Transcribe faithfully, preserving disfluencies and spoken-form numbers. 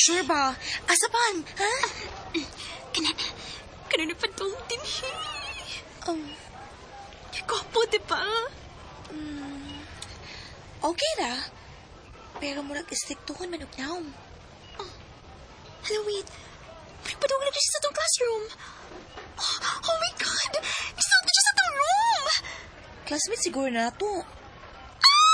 Sure ba? Asapan, ha? Kanan, kanan na padong din, he. Um, Kapo, di ba? um, okay ra. Pero murag istriktuhon manok naom. Hello, wait. May padong na siya sa itong classroom. Oh, oh my God! Isang siya sa itong room! Classmate siguro na to.